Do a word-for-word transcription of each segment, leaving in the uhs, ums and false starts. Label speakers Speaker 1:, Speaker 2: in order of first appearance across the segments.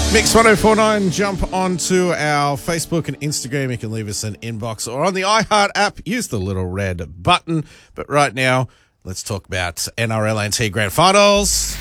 Speaker 1: Mix one oh four nine, jump onto our Facebook and Instagram. You can leave us an inbox or on the iHeart app, use the little red button. But right now, let's talk about N R L N T Grand Finals.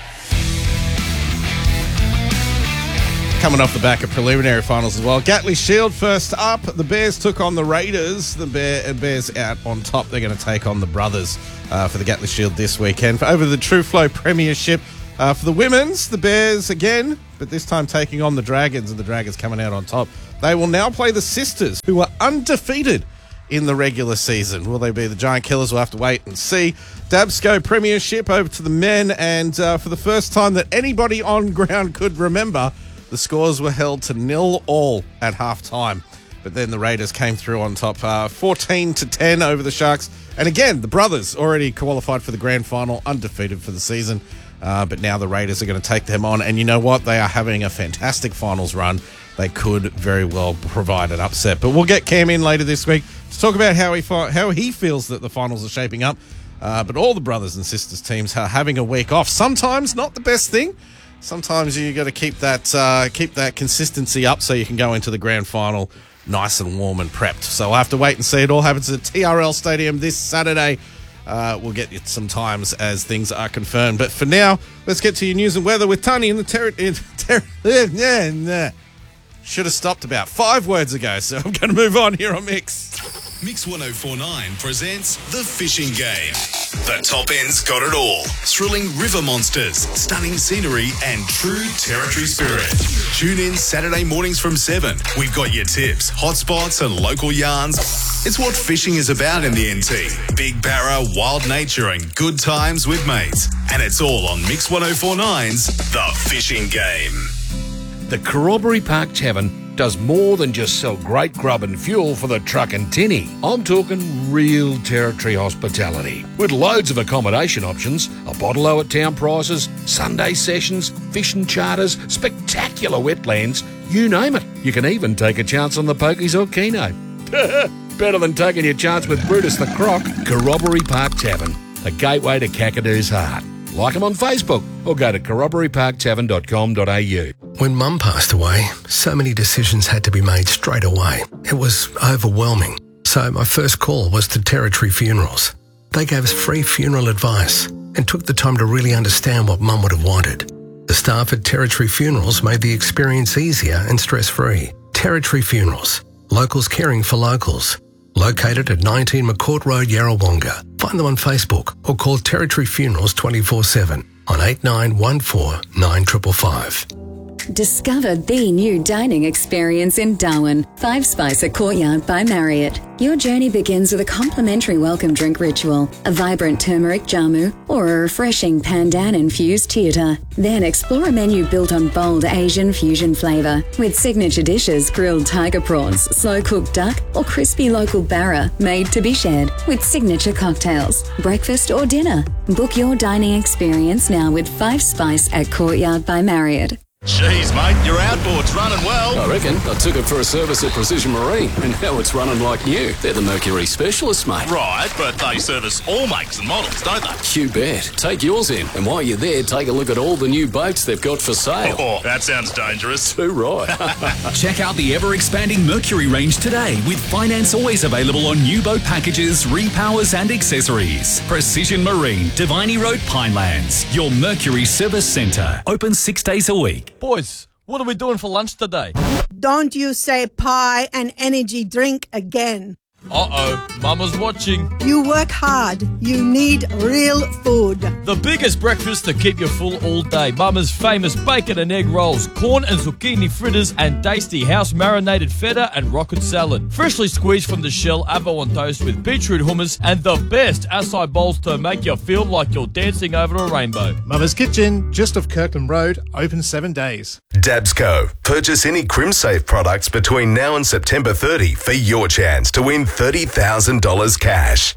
Speaker 1: Coming off the back of preliminary finals as well. Gatley Shield first up. The Bears took on the Raiders. The Bear, Bears out on top. They're going to take on the Brothers uh, for the Gatley Shield this weekend. For over the True Flow Premiership. Uh, for the women's, the Bears again, but this time taking on the Dragons, and the Dragons coming out on top. They will now play the Sisters, who are undefeated in the regular season. Will they be the Giant Killers? We'll have to wait and see. Dabsco Premiership over to the men, and uh, for the first time that anybody on ground could remember, the scores were held to nil all at half-time. But then the Raiders came through on top, uh, fourteen to ten over the Sharks. And again, the Brothers already qualified for the grand final, undefeated for the season. Uh, but now the Raiders are going to take them on. And you know what? They are having a fantastic finals run. They could very well provide an upset. But we'll get Cam in later this week to talk about how he fi- how he feels that the finals are shaping up. Uh, but all the brothers and sisters teams are having a week off. Sometimes not the best thing. Sometimes you got to keep that uh, keep that consistency up so you can go into the grand final nice and warm and prepped. So we'll have to wait and see. It all happens at T R L Stadium this Saturday. Uh, we'll get you some times as things are confirmed. But for now, let's get to your news and weather with Tony in the territory. Ter- yeah, nah. Should have stopped about five words ago, so I'm going to move on here on Mix.
Speaker 2: Mix one oh four nine presents The Fishing Game. The top end's got it all. Thrilling river monsters, stunning scenery, and true territory spirit. Tune in Saturday mornings from seven. We've got your tips, hotspots, and local yarns. It's what fishing is about in the N T. Big barra, wild nature, and good times with mates. And it's all on Mix one oh four nine's The Fishing Game.
Speaker 3: The Corroboree Park Tavern does more than just sell great grub and fuel for the truck and tinny. I'm talking real territory hospitality with loads of accommodation options, a bottle-o at town prices, Sunday sessions, fishing charters, spectacular wetlands, you name it. You can even take a chance on the pokies or keno. Better than taking your chance with Brutus the Croc. Corroboree Park Tavern, the gateway to Kakadoo's heart. Like them on Facebook or go to corroboree park tavern dot com dot a u.
Speaker 4: When Mum passed away, so many decisions had to be made straight away. It was overwhelming. So my first call was to Territory Funerals. They gave us free funeral advice and took the time to really understand what Mum would have wanted. The staff at Territory Funerals made the experience easier and stress-free. Territory Funerals. Locals caring for locals. Located at nineteen McCourt Road, Yarrawonga. Find them on Facebook or call Territory Funerals twenty-four seven on eight nine one four nine five five five.
Speaker 5: Discover the new dining experience in Darwin. Five Spice at Courtyard by Marriott. Your journey begins with a complimentary welcome drink ritual, a vibrant turmeric jamu, or a refreshing pandan-infused theatre. Then explore a menu built on bold Asian fusion flavour, with signature dishes, grilled tiger prawns, slow-cooked duck, or crispy local barra, made to be shared, with signature cocktails, breakfast or dinner. Book your dining experience now with Five Spice at Courtyard by Marriott.
Speaker 6: Jeez, mate, your outboard's running well.
Speaker 7: I reckon. I took it for a service at Precision Marine, and now it's running like new. They're the Mercury specialists, mate.
Speaker 6: Right, but they service all makes and models, don't they?
Speaker 7: You bet. Take yours in, and while you're there, take a look at all the new boats they've got for sale.
Speaker 6: Oh, that sounds dangerous.
Speaker 7: Too right.
Speaker 8: Check out the ever-expanding Mercury range today, with finance always available on new boat packages, repowers and accessories. Precision Marine, Diviny Road, Pinelands. Your Mercury service centre. Open six days a week.
Speaker 9: Boys, what are we doing for lunch today?
Speaker 10: Don't you say pie and energy drink again.
Speaker 9: Uh-oh, Mama's watching.
Speaker 10: You work hard. You need real food.
Speaker 9: The biggest breakfast to keep you full all day. Mama's famous bacon and egg rolls, corn and zucchini fritters, and tasty house-marinated feta and rocket salad. Freshly squeezed from the shell, avo on toast with beetroot hummus, and the best acai bowls to make you feel like you're dancing over a rainbow.
Speaker 11: Mama's Kitchen, just off Kirkland Road, open seven days.
Speaker 2: Dabsco. Purchase any CrimSafe products between now and September thirtieth for your chance to win thirty thousand dollars cash.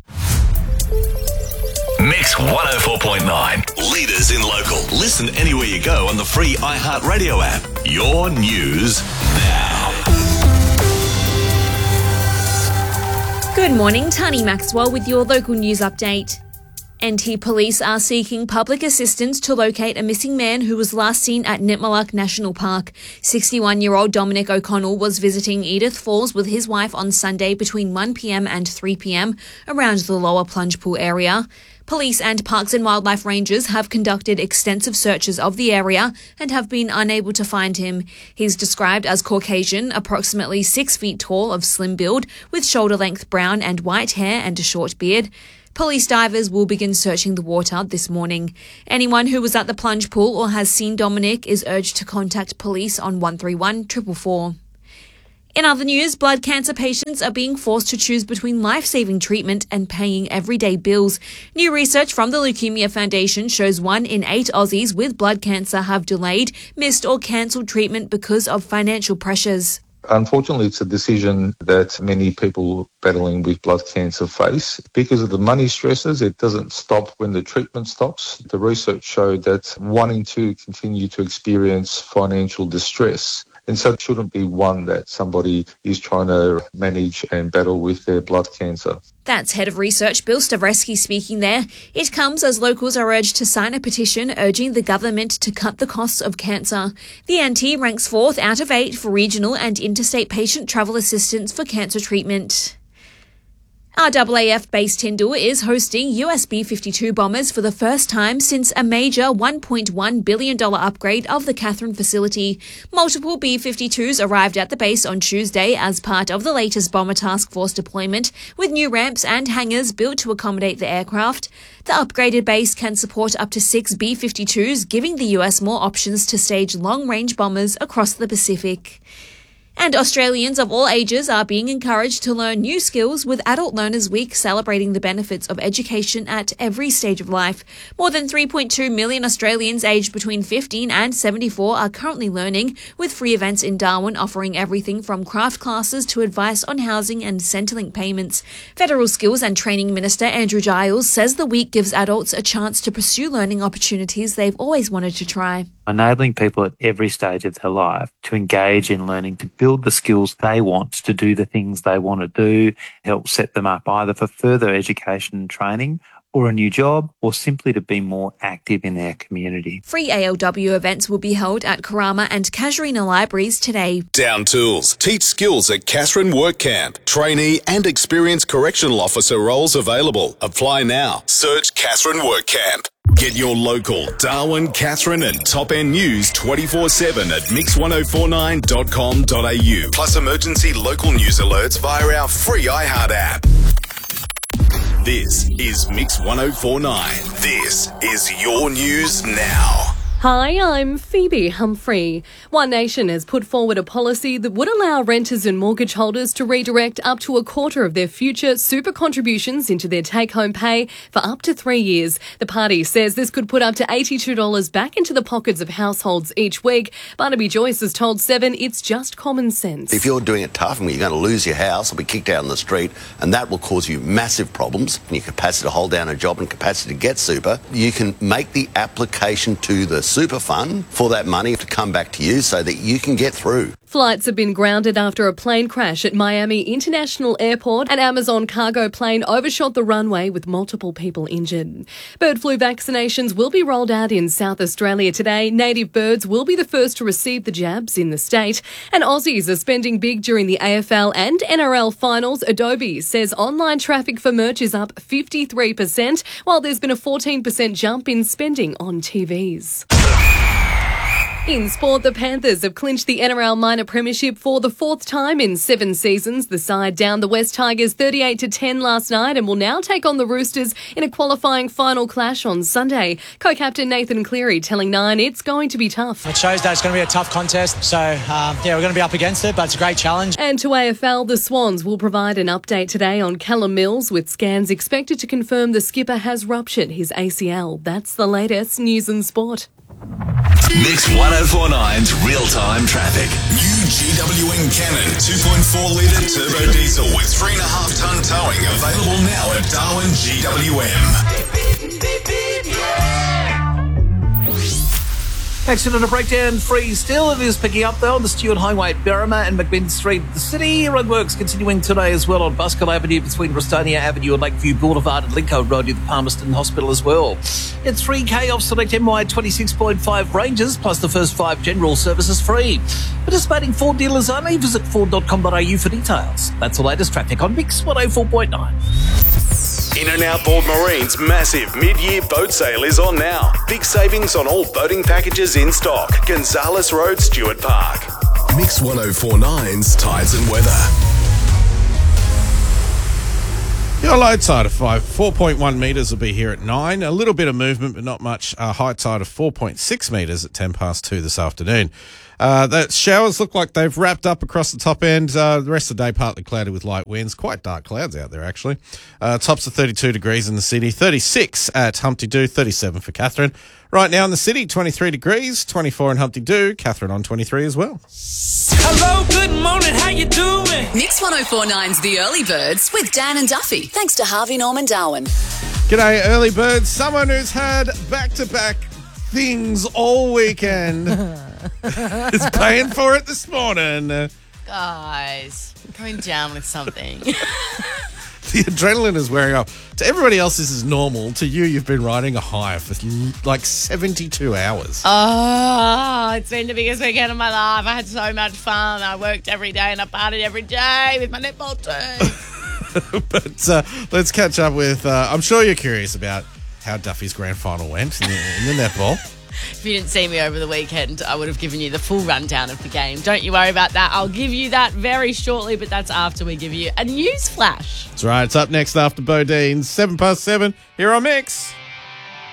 Speaker 6: Mix one oh four point nine. Leaders in local. Listen anywhere you go on the free iHeartRadio app. Your news now.
Speaker 12: Good morning, Tani Maxwell with your local news update. N T police are seeking public assistance to locate a missing man who was last seen at Nitmaluk National Park. sixty-one-year-old Dominic O'Connell was visiting Edith Falls with his wife on Sunday between one p.m. and three p.m. around the lower plunge pool area. Police and Parks and Wildlife Rangers have conducted extensive searches of the area and have been unable to find him. He's described as Caucasian, approximately six feet tall, of slim build, with shoulder-length brown and white hair and a short beard. Police divers will begin searching the water this morning. Anyone who was at the plunge pool or has seen Dominic is urged to contact police on one three one, four four four. In other news, blood cancer patients are being forced to choose between life-saving treatment and paying everyday bills. New research from the Leukemia Foundation shows one in eight Aussies with blood cancer have delayed, missed or cancelled treatment because of financial pressures.
Speaker 13: Unfortunately, it's a decision that many people battling with blood cancer face. Because of the money stresses, it doesn't stop when the treatment stops. The research showed that one in two continue to experience financial distress. And so it shouldn't be one that somebody is trying to manage and battle with their blood cancer.
Speaker 12: That's Head of Research Bill Stavreski speaking there. It comes as locals are urged to sign a petition urging the government to cut the costs of cancer. The N T ranks fourth out of eight for regional and interstate patient travel assistance for cancer treatment. R A A F-based Tyndall is hosting U S B fifty-two bombers for the first time since a major one point one billion dollars upgrade of the Katherine facility. Multiple B fifty-twos arrived at the base on Tuesday as part of the latest Bomber Task Force deployment, with new ramps and hangars built to accommodate the aircraft. The upgraded base can support up to six B fifty-twos, giving the U S more options to stage long-range bombers across the Pacific. And Australians of all ages are being encouraged to learn new skills, with Adult Learners Week celebrating the benefits of education at every stage of life. More than three point two million Australians aged between fifteen and seventy-four are currently learning, with free events in Darwin offering everything from craft classes to advice on housing and Centrelink payments. Federal Skills and Training Minister Andrew Giles says the week gives adults a chance to pursue learning opportunities they've always wanted to try.
Speaker 14: Enabling people at every stage of their life to engage in learning, to build the skills they want, to do the things they want to do, help set them up either for further education and training or a new job, or simply to be more active in their community.
Speaker 12: Free A L W events will be held at Karama and Casuarina Libraries today.
Speaker 2: Down Tools. Teach skills at Katherine Work Camp. Trainee and experienced correctional officer roles available. Apply now. Search Katherine Work Camp. Get your local Darwin, Katherine and Top End news twenty-four seven at mix ten forty-nine dot com dot a u. Plus emergency local news alerts via our free iHeart app. This is Mix ten forty-nine. This is your news now.
Speaker 15: Hi, I'm Phoebe Humphrey. One Nation has put forward a policy that would allow renters and mortgage holders to redirect up to a quarter of their future super contributions into their take-home pay for up to three years. The party says this could put up to eighty-two dollars back into the pockets of households each week. Barnaby Joyce has told Seven it's just common sense.
Speaker 16: If you're doing it tough and you're going to lose your house or be kicked out in the street, and that will cause you massive problems in your capacity to hold down a job and capacity to get super, you can make the application to the super fund for that money to come back to you so that you can get through.
Speaker 15: Flights have been grounded after a plane crash at Miami International Airport. An Amazon cargo plane overshot the runway with multiple people injured. Bird flu vaccinations will be rolled out in South Australia today. Native birds will be the first to receive the jabs in the state. And Aussies are spending big during the A F L and N R L finals. Adobe says online traffic for merch is up fifty-three percent, while there's been a fourteen percent jump in spending on T Vs. In sport, the Panthers have clinched the N R L minor premiership for the fourth time in seven seasons. The side downed the West Tigers thirty-eight to ten last night and will now take on the Roosters in a qualifying final clash on Sunday. Co-captain Nathan Cleary telling Nine it's going to be tough.
Speaker 17: It shows that it's going to be a tough contest, so um, yeah, we're going to be up against it, but it's a great challenge.
Speaker 15: And to A F L, the Swans will provide an update today on Callum Mills, with scans expected to confirm the skipper has ruptured his A C L. That's the latest news and sport.
Speaker 6: Mix ten forty-nine's real-time traffic.
Speaker 2: New G W N Cannon two point four litre turbo diesel with three point five tonne towing available now at Darwin G W M.
Speaker 18: Accident and breakdown free still. It is picking up though on the Stewart Highway at Berrima and McMinn Street. The city roadworks continuing today as well on Buskell Avenue between Rustonia Avenue and Lakeview Boulevard and Lincoln Road near the Palmerston Hospital as well. It's three K off select M Y twenty-six point five ranges plus the first five general services free. Participating Ford dealers only. Visit ford dot com dot a u for details. That's the latest traffic on Mix one oh four point nine.
Speaker 2: In and Outboard Marine's massive mid-year boat sale is on now. Big savings on all boating packages in stock. Gonzales Road, Stewart Park.
Speaker 6: Mix one oh four nine's Tides and Weather.
Speaker 1: Your low tide of five, four point one metres will be here at nine. A little bit of movement, but not much. A high tide of four point six metres at ten past two this afternoon. Uh, the showers look like they've wrapped up across the top end. Uh, the rest of the day partly cloudy with light winds. Quite dark clouds out there, actually. Uh, tops of thirty-two degrees in the city, thirty-six at Humpty Doo, thirty-seven for Catherine. Right now in the city, twenty-three degrees, twenty-four in Humpty Doo, Catherine on twenty-three as well.
Speaker 19: Hello, good morning, how you doing?
Speaker 20: Mix one oh four nine's The Early Birds with Dan and Duffy, thanks to Harvey Norman Darwin.
Speaker 1: G'day, early birds. Someone who's had back-to-back things all weekend is paying for it this morning.
Speaker 21: Guys, I'm coming down with something.
Speaker 1: The adrenaline is wearing off. To everybody else, this is normal. To you, you've been riding a high for like seventy-two hours.
Speaker 21: Oh, it's been the biggest weekend of my life. I had so much fun. I worked every day and I partied every day with my netball team.
Speaker 1: But uh, let's catch up with, uh, I'm sure you're curious about how Duffy's grand final went in the, in the netball.
Speaker 21: If you didn't see me over the weekend, I would have given you the full rundown of the game. Don't you worry about that. I'll give you that very shortly, but that's after we give you a news flash.
Speaker 1: That's right. It's up next after Bodine. Seven past seven here on Mix.